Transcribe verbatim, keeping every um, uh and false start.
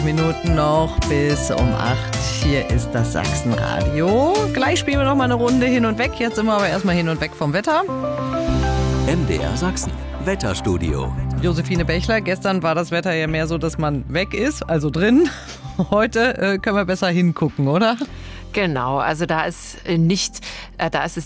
Minuten noch bis um acht. Hier ist das Sachsenradio. Gleich spielen wir noch mal eine Runde hin und weg. Jetzt sind wir aber erstmal hin und weg vom Wetter. M D R Sachsen, Wetterstudio. Josephine Bächler, gestern war das Wetter ja mehr so, dass man weg ist, also drin. Heute äh, können wir besser hingucken, oder? Genau, also da ist nicht, äh, da ist es